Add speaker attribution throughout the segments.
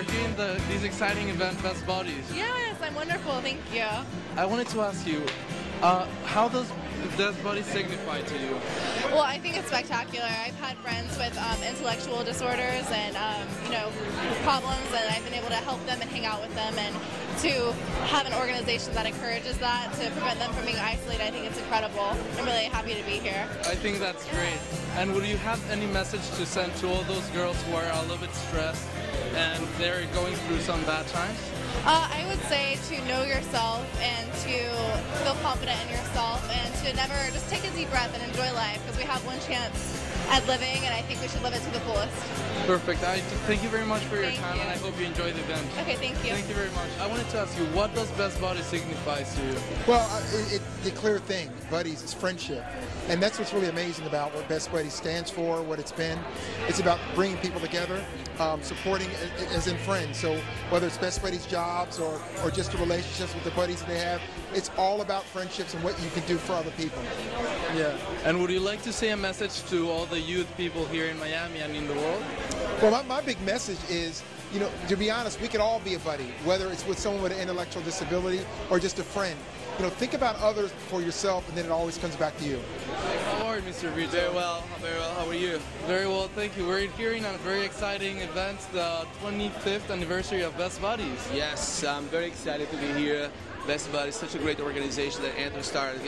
Speaker 1: working these exciting event Best Buddies.
Speaker 2: Yes, I'm wonderful, thank you.
Speaker 1: I wanted to ask you, how does Best Buddies signify to you?
Speaker 2: Well, I think it's spectacular. I've had friends with intellectual disorders and problems, and I've been able to help them and hang out with them, and to have an organization that encourages that to prevent them from being isolated, I think it's incredible. I'm really happy to be here.
Speaker 1: I think that's great. And would you have any message to send to all those girls who are a little bit stressed and they're going through some bad times?
Speaker 2: I would say to know yourself and to feel confident in yourself and to never just take a deep breath and enjoy life, because we have one chance at living, and I think we should live it to the fullest.
Speaker 1: Perfect. Thank you very much for your
Speaker 2: Thank
Speaker 1: time,
Speaker 2: you.
Speaker 1: and I hope you enjoy the event.
Speaker 2: Okay, thank you.
Speaker 1: Thank you very much. I wanted to ask you, what does Best Buddies signify to you?
Speaker 3: Well, the clear thing, buddies, is friendship. And that's what's really amazing about what Best Buddies stands for, what it's been. It's about bringing people together, supporting as in friends. So whether it's Best Buddies jobs or just the relationships with the buddies that they have, it's all about friendships and what you can do for other people.
Speaker 1: Yeah. And would you like to say a message to all the youth people here in Miami and in the world?
Speaker 3: Well, my big message is, to be honest, we could all be a buddy, whether it's with someone with an intellectual disability or just a friend. Think about others before yourself, and then it always comes back to you.
Speaker 1: How are you, Mr. Vito?
Speaker 4: Very well. How are you?
Speaker 1: Very well, thank you. We're here in a very exciting event, the 25th anniversary of Best Buddies.
Speaker 4: Yes, I'm very excited to be here. Best Buddies, such a great organization that Anthony started,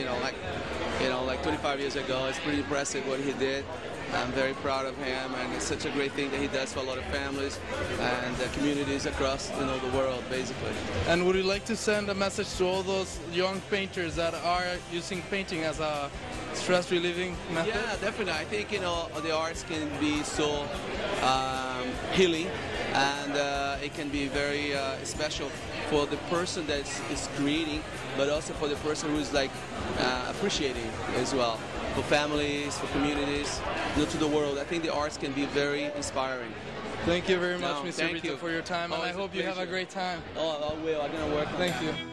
Speaker 4: like 25 years ago. It's pretty impressive what he did. I'm very proud of him, and it's such a great thing that he does for a lot of families and communities across the world, basically.
Speaker 1: And would you like to send a message to all those young painters that are using painting as a stress relieving method?
Speaker 4: Yeah, definitely. I think the arts can be so healing, and it can be very special for the person that is creating, but also for the person who's appreciating as well. For families, for communities, to the world. I think the arts can be very inspiring.
Speaker 1: Thank you very much, Mr.
Speaker 4: Thank
Speaker 1: Vito,
Speaker 4: you
Speaker 1: for your time, and I
Speaker 4: Always a
Speaker 1: hope you have a
Speaker 4: pleasure.
Speaker 1: great time.
Speaker 4: Oh, I will. I'm going to work on
Speaker 1: Thank
Speaker 4: that.
Speaker 1: you.